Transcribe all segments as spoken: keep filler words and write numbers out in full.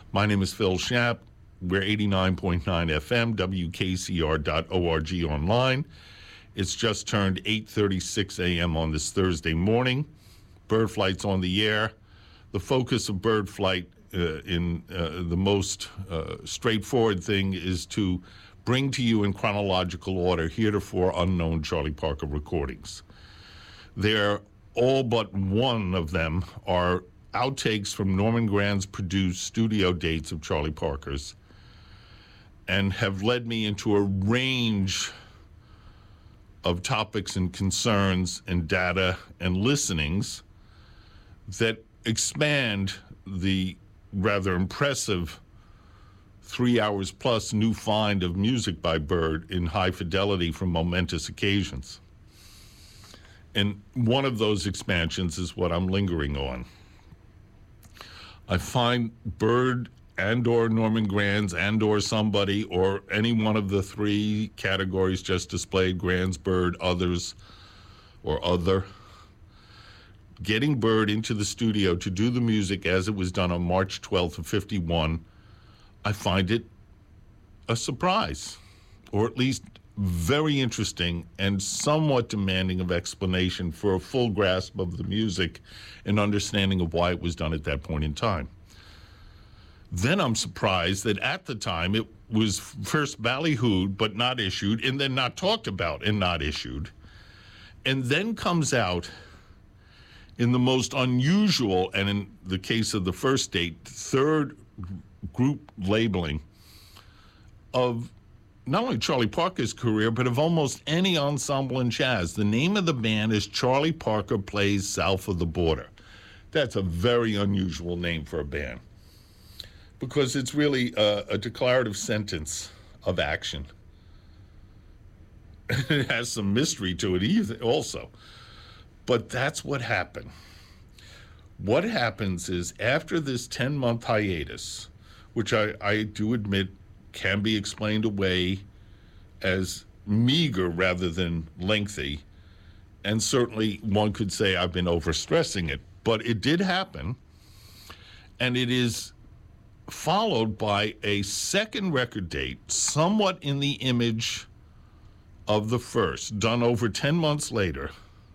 My name is Phil Schapp. We're eighty-nine point nine F M, W K C R dot org online. It's just turned eight thirty-six a.m. on this Thursday morning. Bird Flight's on the air. The focus of Bird Flight uh, in uh, the most uh, straightforward thing is to bring to you in chronological order heretofore unknown Charlie Parker recordings. They're all but one of them are outtakes from Norman Granz produced studio dates of Charlie Parker's and have led me into a range of topics and concerns and data and listenings that expand the rather impressive three hours plus new find of music by Bird in high fidelity from momentous occasions. And one of those expansions is what I'm lingering on. I find Bird and or Norman Granz and or somebody or any one of the three categories just displayed, Granz, Bird, others, or other, getting Bird into the studio to do the music as it was done on March twelfth of fifty-one, I find it a surprise, or at least very interesting and somewhat demanding of explanation for a full grasp of the music and understanding of why it was done at that point in time. Then I'm surprised that at the time it was first ballyhooed but not issued, and then not talked about and not issued, and then comes out in the most unusual, and in the case of the first date, third group labeling of not only Charlie Parker's career, but of almost any ensemble in jazz. The name of the band is Charlie Parker Plays South of the Border. That's a very unusual name for a band, because it's really a, a declarative sentence of action. It has some mystery to it either, also. But that's what happened. What happens is after this ten-month hiatus, which I, I do admit can be explained away as meager rather than lengthy, and certainly one could say I've been overstressing it, but it did happen, and it is followed by a second record date, somewhat in the image of the first, done over ten months later,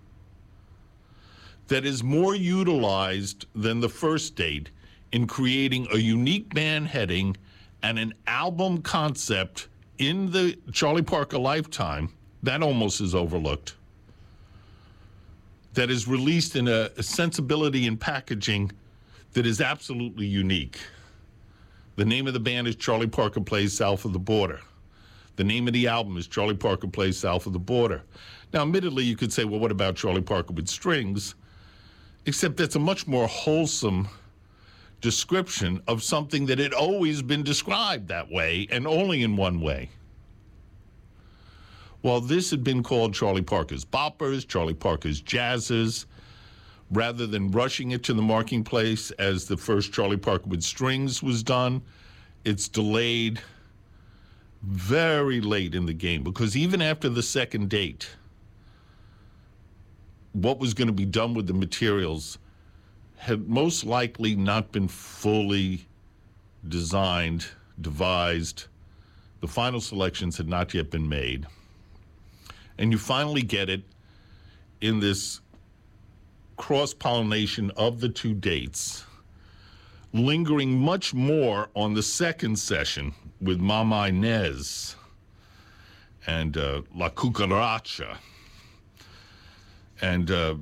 that is more utilized than the first date in creating a unique band heading and an album concept in the Charlie Parker lifetime that almost is overlooked, that is released in a, a sensibility and packaging that is absolutely unique. The name of the band is Charlie Parker Plays South of the Border. The name of the album is Charlie Parker Plays South of the Border. Now, admittedly, you could say, well, what about Charlie Parker with Strings? Except that's a much more wholesome description of something that had always been described that way and only in one way. Well, this had been called Charlie Parker's Boppers, Charlie Parker's Jazzers, rather than rushing it to the marking place as the first Charlie Parker with Strings was done. It's delayed very late in the game, because even after the second date, what was going to be done with the materials had most likely not been fully designed, devised. The final selections had not yet been made. And you finally get it in this cross-pollination of the two dates, lingering much more on the second session with Mama Inez and uh, La Cucaracha and uh,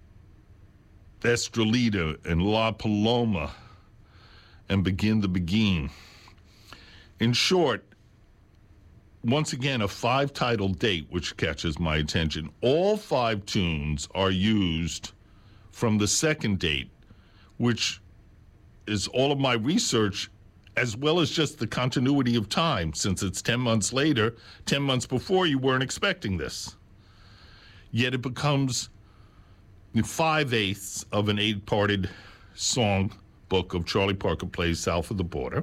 Estrelita and La Paloma and Begin the Begin. In short, once again, a five-title date which catches my attention. All five tunes are used from the second date, which is all of my research, as well as just the continuity of time, since it's ten months later, ten months before you weren't expecting this. Yet it becomes five-eighths of an eight-parted song book of Charlie Parker Plays South of the Border,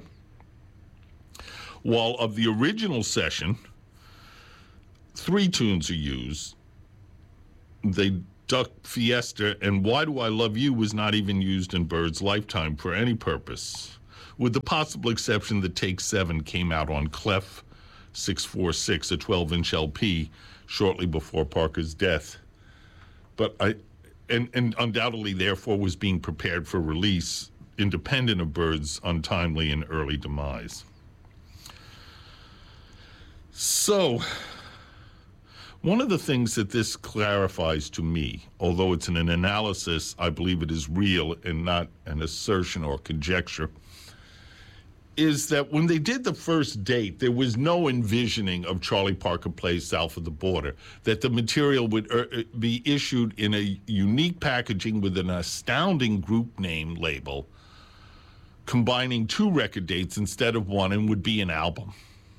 while of the original session, three tunes are used. They duck Fiesta, and Why Do I Love You was not even used in Bird's lifetime for any purpose, with the possible exception that Take Seven came out on Clef six forty-six, a twelve-inch L P, shortly before Parker's death. But I, and, and undoubtedly, therefore, was being prepared for release, independent of Bird's untimely and early demise. So, one of the things that this clarifies to me, although it's in an analysis, I believe it is real and not an assertion or conjecture, is that when they did the first date, there was no envisioning of Charlie Parker Plays South of the Border, that the material would uh, be issued in a unique packaging with an astounding group name label, combining two record dates instead of one, and would be an album.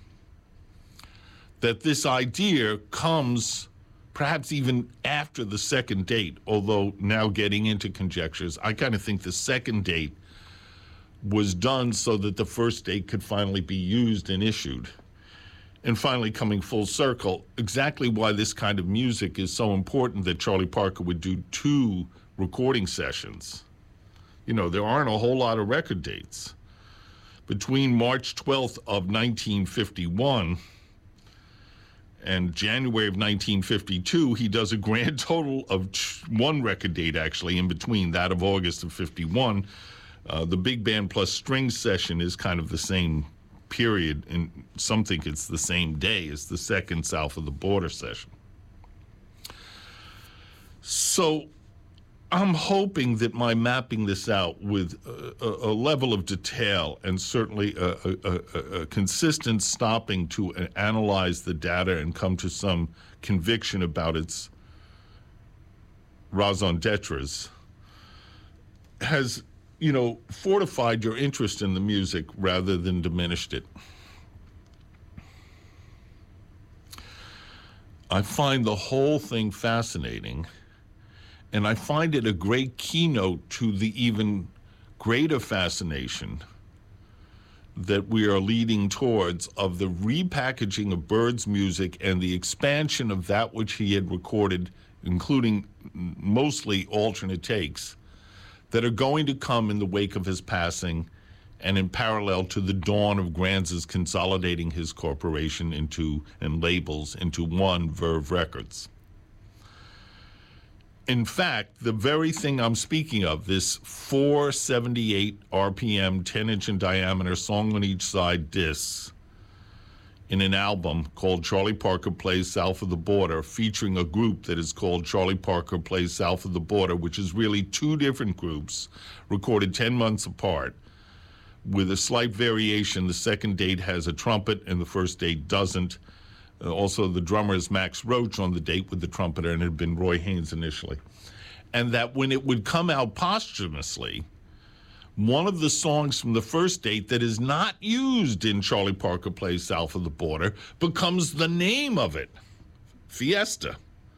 That this idea comes perhaps even after the second date, although now getting into conjectures, I kind of think the second date was done so that the first date could finally be used and issued. And finally, coming full circle, exactly why this kind of music is so important that Charlie Parker would do two recording sessions. You know, there aren't a whole lot of record dates. Between March twelfth of nineteen fifty-one and January of nineteen fifty-two, he does a grand total of one record date, actually, in between that of August of fifty-one. Uh, the big band plus string session is kind of the same period, and some think it's the same day as the second South of the Border session. So I'm hoping that my mapping this out with a, a, a level of detail and certainly a, a, a, a consistent stopping to analyze the data and come to some conviction about its raison d'etres has, you know, fortified your interest in the music rather than diminished it. I find the whole thing fascinating, and I find it a great keynote to the even greater fascination that we are leading towards of the repackaging of Bird's music and the expansion of that which he had recorded, including mostly alternate takes, that are going to come in the wake of his passing and in parallel to the dawn of Granz's consolidating his corporation into and labels into one, Verve Records. In fact, the very thing I'm speaking of, this four seventy-eight R P M, ten-inch in diameter, song on each side discs in an album called Charlie Parker Plays South of the Border, featuring a group that is called Charlie Parker Plays South of the Border, which is really two different groups recorded ten months apart. With a slight variation, the second date has a trumpet and the first date doesn't. Uh, also, the drummer is Max Roach on the date with the trumpeter, and it had been Roy Haynes initially. And that when it would come out posthumously, one of the songs from the first date that is not used in Charlie Parker Plays South of the Border becomes the name of it, Fiesta.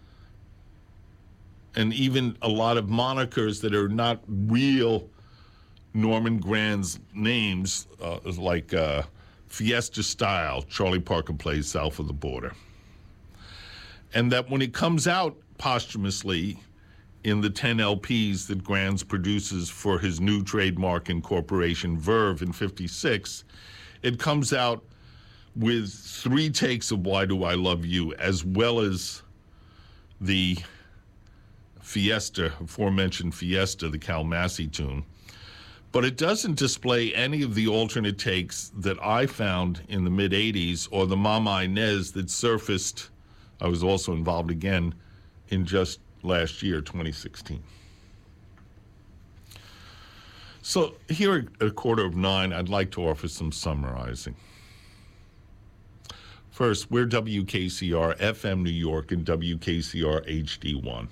And even a lot of monikers that are not real Norman Granz names, uh, like uh, Fiesta Style, Charlie Parker Plays South of the Border. And that when it comes out posthumously in the ten L Ps that Granz produces for his new trademark incorporation, Verve, in fifty-six, it comes out with three takes of Why Do I Love You, as well as the Fiesta, aforementioned Fiesta, the Cal Massey tune. But it doesn't display any of the alternate takes that I found in the mid-eighties or the Mama Inez that surfaced, I was also involved again, in just last year, twenty sixteen. So here at a quarter of nine, I'd like to offer some summarizing. First, we're W K C R F M New York and W K C R H D one.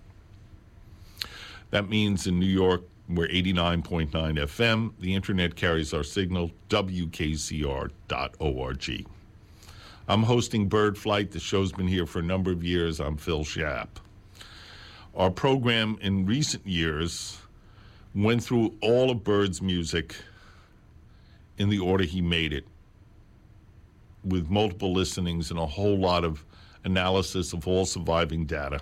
That means in New York, we're eighty-nine point nine F M. The internet carries our signal, W K C R dot org. I'm hosting Bird Flight. The show's been here for a number of years. I'm Phil Schaap. Our program in recent years went through all of Bird's music in the order he made it, with multiple listenings and a whole lot of analysis of all surviving data,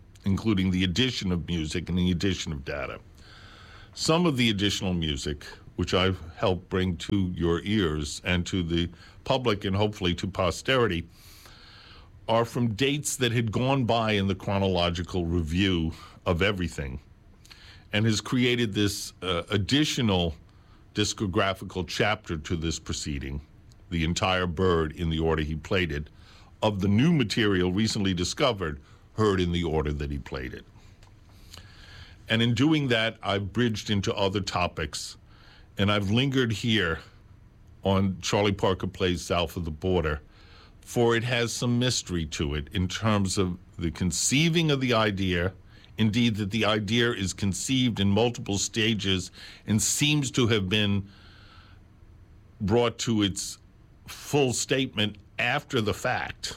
including the addition of music and the addition of data. Some of the additional music which I've helped bring to your ears and to the public and hopefully to posterity, are from dates that had gone by in the chronological review of everything, and has created this uh, additional discographical chapter to this proceeding, the entire Bird in the order he played it, of the new material recently discovered, heard in the order that he played it. And in doing that, I've bridged into other topics, and I've lingered here on Charlie Parker Plays South of the Border, for it has some mystery to it in terms of the conceiving of the idea, indeed that the idea is conceived in multiple stages and seems to have been brought to its full statement after the fact.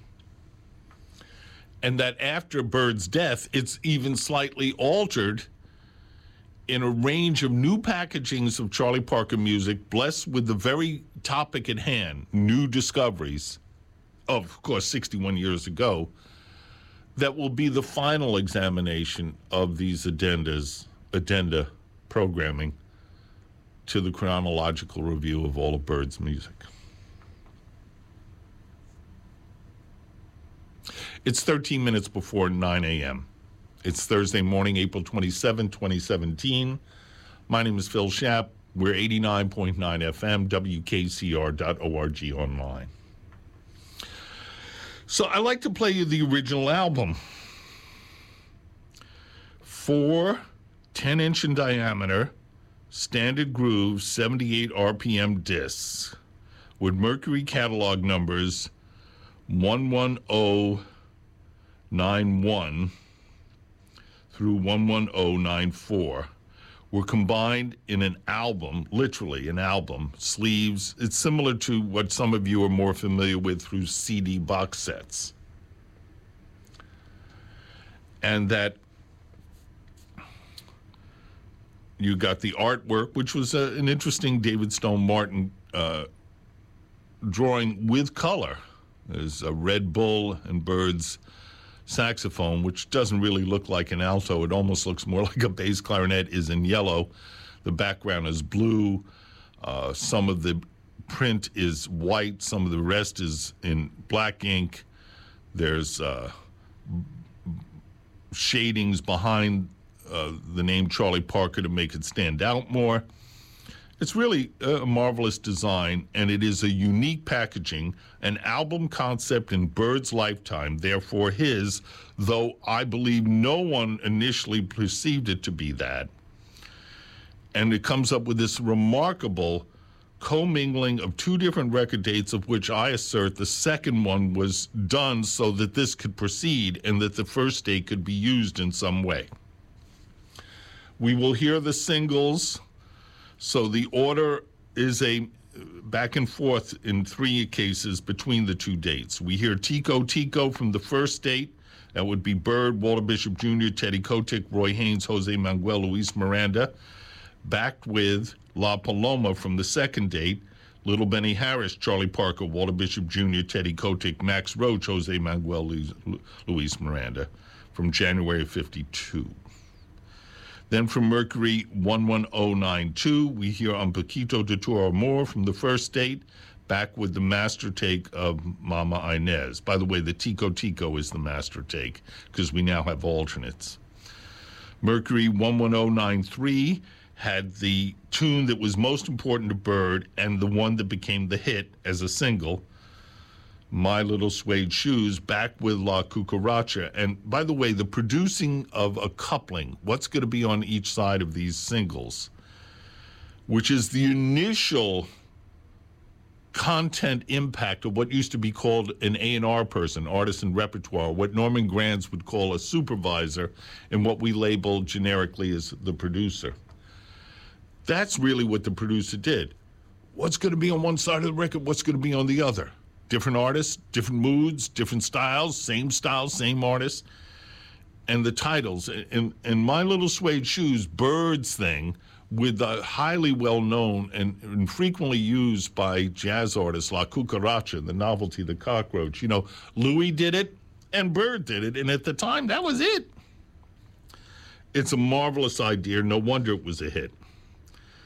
And that after Bird's death, it's even slightly altered in a range of new packagings of Charlie Parker music, blessed with the very topic at hand, new discoveries, of course, sixty-one years ago, that will be the final examination of these addendas, addenda programming to the chronological review of all of Bird's music. It's thirteen minutes before nine a.m. It's Thursday morning, April twenty-seventh, twenty seventeen. My name is Phil Schapp. We're eighty-nine point nine F M, W K C R dot org online. So I like to play you the original album. Four ten-inch in diameter, standard groove, seventy-eight R P M discs with Mercury catalog numbers one one zero nine one through one one zero nine four were combined in an album, literally an album, sleeves. It's similar to what some of you are more familiar with through C D box sets. And that you got the artwork, which was a, an interesting David Stone Martin uh, drawing with color. There's a Red Bull and Bird's saxophone, which doesn't really look like an alto. It almost looks more like a bass clarinet, is in yellow. The background is blue. Uh, some of the print is white. Some of the rest is in black ink. There's uh, shadings behind uh, the name Charlie Parker to make it stand out more. It's really a marvelous design, and it is a unique packaging, an album concept in Bird's lifetime, therefore his, though I believe no one initially perceived it to be that. And it comes up with this remarkable commingling of two different record dates, of which I assert the second one was done so that this could proceed and that the first date could be used in some way. We will hear the singles. So the order is a back and forth in three cases between the two dates. We hear Tico Tico from the first date. That would be Bird, Walter Bishop Junior, Teddy Kotick, Roy Haynes, Jose Manuel, Luis Miranda. Backed with La Paloma from the second date. Little Benny Harris, Charlie Parker, Walter Bishop Junior, Teddy Kotick, Max Roach, Jose Manuel, Luis Miranda from January of fifty-two. Then from Mercury one one zero nine two, we hear Un Poquito de Tu Amor from the first date, back with the master take of Mama Inez. By the way, the Tico Tico is the master take, because we now have alternates. Mercury one one zero nine three had the tune that was most important to Bird and the one that became the hit as a single, My Little Suede Shoes, back with La Cucaracha. And by the way, the producing of a coupling, what's going to be on each side of these singles, which is the initial content impact of what used to be called an A and R person, artist and repertoire, what Norman Granz would call a supervisor, and what we label generically as the producer. That's really what the producer did. What's going to be on one side of the record? What's going to be on the other? Different artists, different moods, different styles, same styles, same artists. And the titles. And, and My Little Suede Shoes, Bird's thing, with the highly well-known and, and frequently used by jazz artists, La Cucaracha, the novelty, the cockroach. You know, Louis did it and Bird did it. And at the time, that was it. It's a marvelous idea. No wonder it was a hit.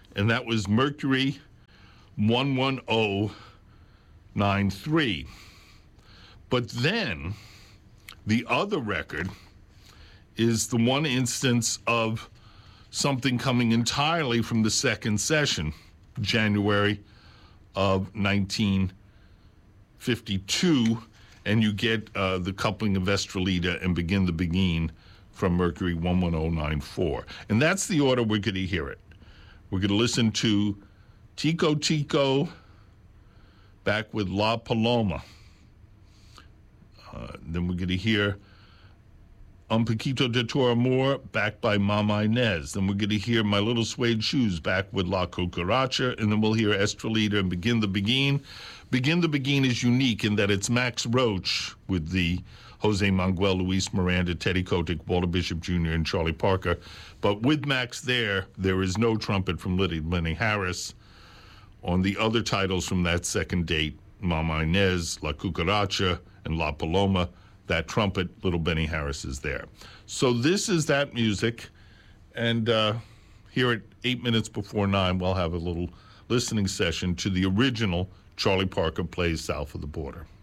and that was Mercury one one zero nine three. But then the other record is the one instance of something coming entirely from the second session, January of nineteen fifty-two, and you get uh, the coupling of Estrelita and Begin the Begin from Mercury one one zero nine four. And that's the order we're going to hear it. We're going to listen to Tico Tico back with La Paloma. Uh, then we're going to hear Un Poquito de Tu Amor back by Mama Inez. Then we're going to hear My Little Suede Shoes back with La Cucaracha. And then we'll hear Estrelita and Begin the Begin. Begin the Begin is unique in that it's Max Roach with the Jose Manuel, Luis Miranda, Teddy Kotick, Walter Bishop Junior, and Charlie Parker. But with Max there, there is no trumpet from Liddy Lenny Harris. On the other titles from that second date, Mama Inez, La Cucaracha, and La Paloma, that trumpet, Little Benny Harris, is there. So this is that music. And uh, here at eight minutes before nine, we'll have a little listening session to the original Charlie Parker Plays South of the Border.